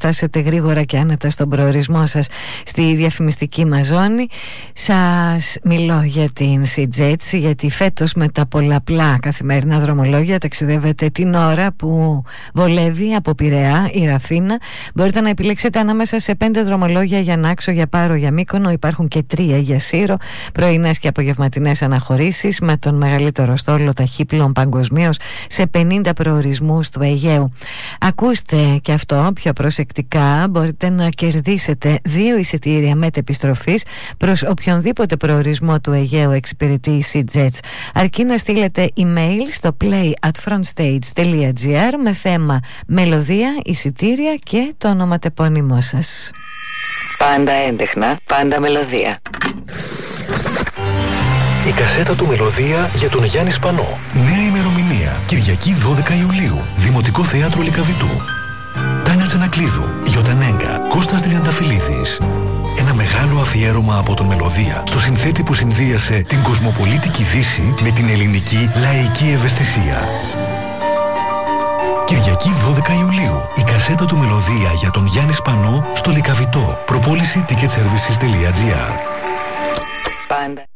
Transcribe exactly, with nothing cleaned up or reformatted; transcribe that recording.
φτάσετε γρήγορα και άνετα στον προορισμό σας στη διαφημιστική μας ζώνη. Σας μιλώ για την SeaJets, γιατί φέτος με τα πολλαπλά καθημερινά δρομολόγια ταξιδεύετε την ώρα που βολεύει από Πειραιά ή Ραφίνα. Μπορείτε να επιλέξετε ανάμεσα σε πέντε δρομολόγια για Νάξο, για Πάρο, για Μύκονο. Υπάρχουν και τρία για Σύρο, πρωινές και απογευματινές αναχωρήσεις με τον μεγαλύτερο στόλο ταχύπλων παγκοσμίως σε πενήντα προορισμούς του Αιγαίου. Ακούστε και αυτό πιο προσεκτικά. Μπορείτε να κερδίσετε δύο εισιτήρια μετεπιστροφής προς οποιονδήποτε προορισμό του Αιγαίου εξυπηρετεί η SeaJets. Αρκεί να στείλετε email στο play at frontstage.gr με θέμα μελωδία, εισιτήρια και το ονοματεπώνυμό σας. Πάντα έντεχνα, πάντα μελωδία. Η κασέτα του Μελωδία για τον Γιάννη Σπανό. Νέα ημερομηνία, Κυριακή δώδεκα Ιουλίου, Δημοτικό Θέατρο Λυκαβητού. Τάνια Τσανακλείδου, Γιωτανέγκα, Κώστας Τριανταφυλλίδης. Ένα μεγάλο αφιέρωμα από τον Μελωδία στο συνθέτη που συνδύασε την κοσμοπολίτικη Δύση με την ελληνική λαϊκή ευαισθησία. Κυριακή δώδεκα Ιουλίου, η κασέτα του Μελωδία για τον Γιάννη Σπανό στο Λυκαβητό. Προπόληση ticket services τελεία gr. Πάντα.